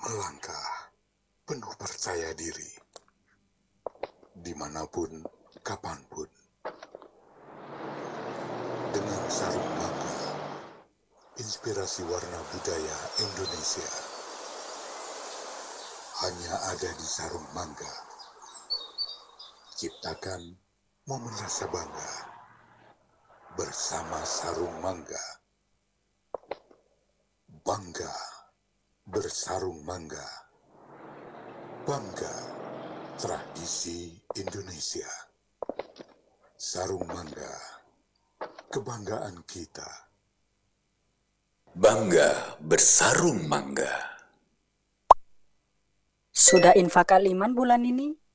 Melangkah penuh percaya diri, dimanapun, kapanpun. Dengan sarung mangga, inspirasi warna budaya Indonesia. Hanya ada di sarung mangga. Ciptakan momen rasa bangga bersama sarung mangga. Bangga bersarung mangga. Bangga tradisi Indonesia. Sarung mangga, kebanggaan kita. Bangga bersarung mangga. Sudah infak Aliman bulan ini?